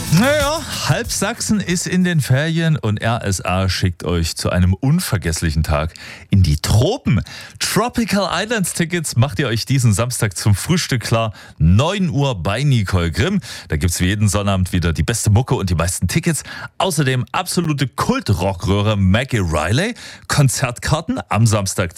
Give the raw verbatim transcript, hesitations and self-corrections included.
Naja, halb Sachsen ist in den Ferien und R S A schickt euch zu einem unvergesslichen Tag in die Tropen. Tropical Islands Tickets macht ihr euch diesen Samstag zum Frühstück klar. neun Uhr bei Nicole Grimm. Da gibt's wie jeden Sonnabend wieder die beste Mucke und die meisten Tickets. Außerdem absolute Kult-Rockröhre Maggie Riley. Konzertkarten am Samstag